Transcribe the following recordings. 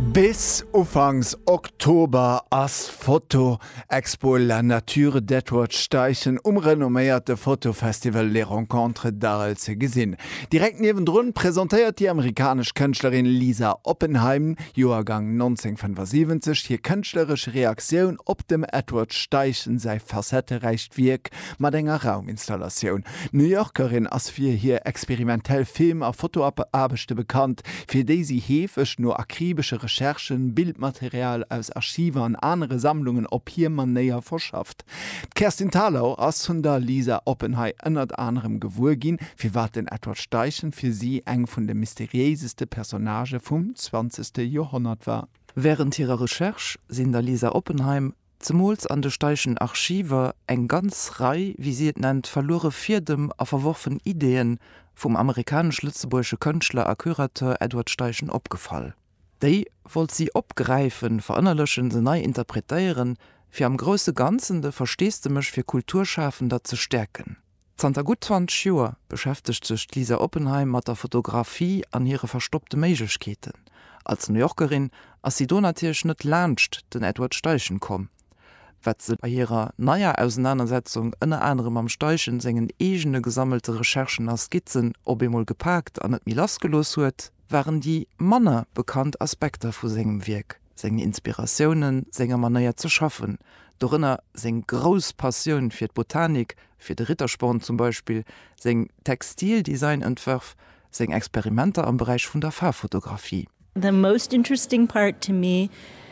Bis ufangs Oktober as Foto-Expo la Nature d'Edward Steichen renomméierte Fotofestival Les Rencontres d'Arles ze gesinn. Direkt nebendrun präsentiert die amerikanische Künstlerin Lisa Oppenheim, Jahrgang 1975, hier künstlerische Reaktion op dem Edward Steichen sei facettereicht Wirk mat enger Rauminstallation. New Yorkerin as fir hier experimentell Film a Fotoarbechte bekannt, fir déi sie hefech nur akribische Recherchen, Bildmaterial aus Archiven und andere Sammlungen op hier man näher verschafft. Kerstin Thalau aus von der Lisa Oppenheim ändert anderem gewur gin, wie war den Edward Steichen für sie eng von der mysteriöseste Personage vom 20. Jahrhundert war. Während ihrer Recherche sind der Lisa Oppenheim zumuls an de Steichen Archive eng ganz Reihe, wie sie es nennt, verlore vierdem a verworfen Ideen vom amerikanisch-lützeburgische Künstler a Kurator Edward Steichen opgefallen. Dei wollt sie opgreifen, verannerlechen se nei interpretieren, fir am grosse Ganzen de verstehste mech fir Kulturschaffender zu stärken. Zter gut 20 Joer beschäftigt sich Lisa Oppenheim mat der Fotografie an ihre verstoppte Meigketen. Als New Yorkerin as sie donatiersch net lacht den Edward Steichen kom. Wat se bei ihrer naier Auseinandersetzung ënne anderem am Steichen sengen egene gesammelte Recherchen as Skizzen ob emol gepackt an et mir lasgelos huet, waren die Manner bekannt Aspekte vu segem Wirk, senge Inspirationen, senger Manier zu schaffen, dorinner seg gros Passioun fir d Botanik, fir de Rittersporn zum Beispiel, seg Textildesignentwerf, seg Experimenter am Bereich vun der Fahrfotografie. The most interesting part to me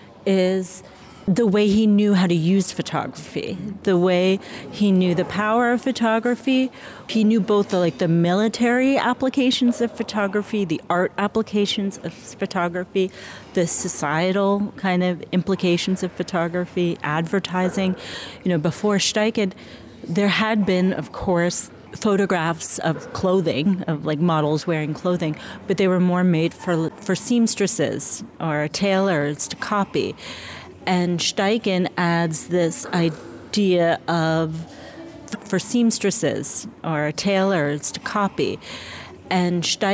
is the way he knew how to use photography, the way he knew the power of photography. He knew both the military applications of photography, the art applications of photography, the societal kind of implications of photography, advertising. You know, before Steichen, there had been, of course, photographs of clothing, of models wearing clothing, but they were more made for seamstresses or tailors to copy. And Steichen adds this idea of for seamstresses or tailors to copy. And Steichen